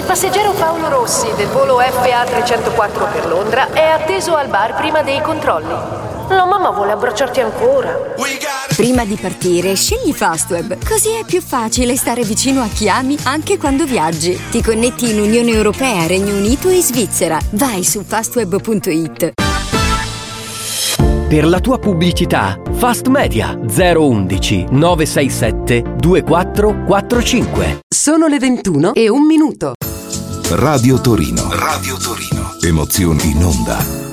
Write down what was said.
Il passeggero Paolo Rossi del volo FA 304 per Londra è atteso al bar prima dei controlli. La mamma vuole abbracciarti ancora. Prima di partire, scegli Fastweb, così è più facile stare vicino a chi ami anche quando viaggi. Ti connetti in Unione Europea, Regno Unito e Svizzera. Vai su fastweb.it. Per la tua pubblicità, Fast Media 011 967 2445. Sono le 21:01. Radio Torino. Radio Torino. Emozioni in onda.